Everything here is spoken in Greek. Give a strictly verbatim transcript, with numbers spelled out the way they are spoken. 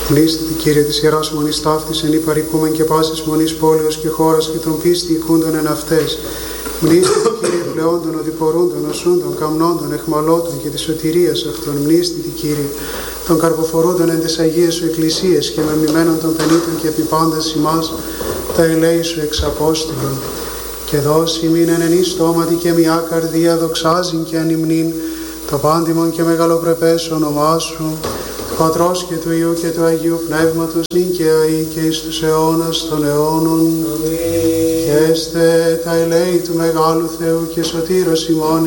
Μνήστητη Κύριε της Ιεράς Μονής ταύτης εν υπαρικούμεν και πάσης μονής πόλεως και χώρας και των πίστη οικούντων εν αυτές. Μνήστητη Κύριε πλεόντων, οδηπορούντων, οσούντων, καμνόντων, εχμαλώτων και της σωτηρίας αυτών. Μνήστητη Κύριε των καρποφορούντων εν τες Αγίες σου εκκλησίες και μεμνημένων των πενήτων και επιπάντας ημάς τα ελέη σου εξ Απόστηλων. Και δώσει μην εν ενή στόματι και μια καρδία δοξάζειν και ανυμνήν το πάντιμον και μεγαλοπρεπές όνομά σου, του Πατρός και του Υιού και του Αγίου Πνεύματος, νυν και αεί και εις τους αιώνας των αιώνων. Αμήν. Και έστε τα ελέη του Μεγάλου Θεού και Σωτήρος ημών